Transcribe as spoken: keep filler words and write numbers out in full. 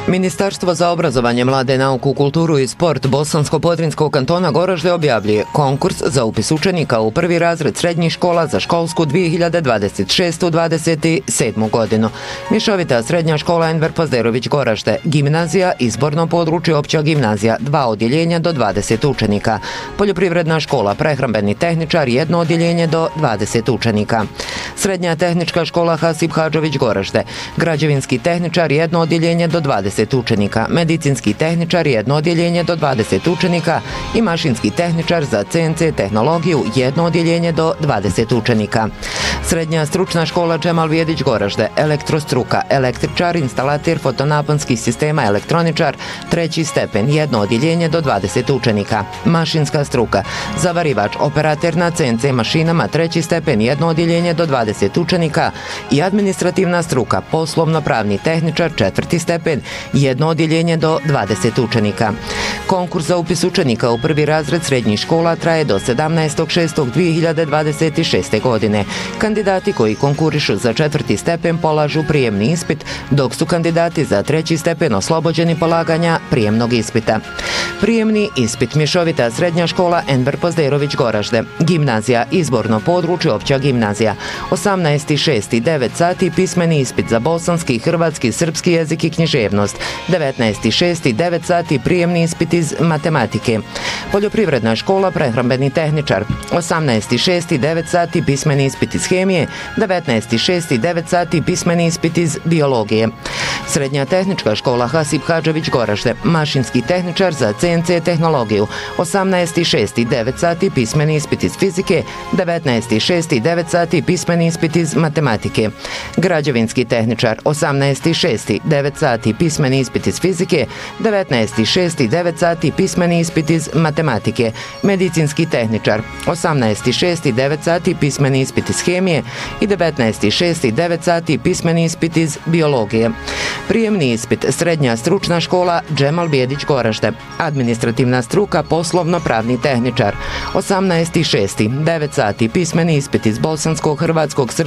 Ministarstvo za obrazovanje, mlade, nauku, kulturu i sport Bosansko-Podrinjskog kantona Goražde objavljuje konkurs za upis učenika u prvi razred srednjih škola za školsku dvije hiljade dvadeset šeste dvadeset sedmu godinu. Mješovita srednja škola Enver Pozderović Goražde, gimnazija, izborno područje opća gimnazija, dva odjeljenja do dvadeset učenika. Poljoprivredna škola, prehrambeni tehničar, jedno odjeljenje do dvadeset učenika. Srednja tehnička škola Hasip Hadžović Goražde, građevinski tehničar, jedno odjeljenje do dvadeset učenika, medicinski tehničar, jedno odjeljenje do dvadeset učenika i mašinski tehničar za C N C tehnologiju, jedno odjeljenje do dvadeset učenika. Srednja stručna škola Džemal Vjedić Goražde, elektrostruka, električar, instalater fotonaponskih sistema, elektroničar, treći stepen, jedno odjeljenje do dvadeset učenika. Mašinska struka, zavarivač, operater na C N C mašinama, treći stepen, jedno odjeljenje do dvadeset učenika i administrativna struka, poslovno-pravni tehničar, četvrti stepen, jedno odjeljenje do dvadeset učenika. Konkurs za upis učenika u prvi razred srednjih škola traje do sedamnaestog šestog dvije hiljade dvadeset šeste. godine. Kandidati koji konkurišu za četvrti stepen polažu prijemni ispit, dok su kandidati za treći stepen oslobođeni polaganja prijemnog ispita. Prijemni ispit mješovita srednja škola Enver Pozderović Goražde, gimnazija, izborno područje opća gimnazija, osamnaesti šesti devet sati pismeni ispit za bosanski, hrvatski, srpski jezik i književnost, devetnaesti šesti devet sati prijemni ispit iz matematike. Poljoprivredna škola, prehrambeni tehničar, osamnaesti šesti devet sati pismeni ispit iz hemije, devetnaesti šesti devet sati pismeni ispit iz biologije. Srednja tehnička škola Hasip Hadžović Goražde, mašinski tehničar za C N C tehnologiju, osamnaesti šesti devet sati pismeni ispit iz fizike, devetnaesti šesti devet sati pismeni ispit iz matematike. Građevinski tehničar, osamnaesti šesti devet sati pismeni ispit iz fizike, devetnaesti šesti devet sati pismeni ispit iz matematike. Medicinski tehničar, osamnaesti šesti devet sati pismeni ispit iz hemije i devetnaesti šesti devet sati pismeni ispit iz biologije. Prijemni ispit srednja stručna škola Džemal Vjedić Goražde, administrativna struka, poslovno-pravni tehničar, osamnaesti šesti devet sati pismeni ispit iz bosanskog, hrvatskog,